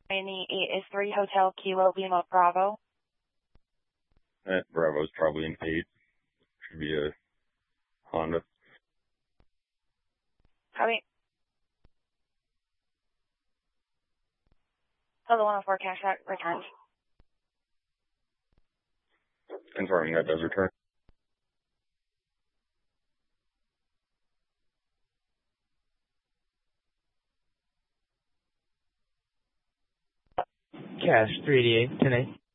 Miami 8 is 3 Hotel Kilo Lima Bravo. Bravo's probably an 8. Should be a Honda. Copy. So the 104 cash out returned. Confirming that does return. Cash 388 10-8.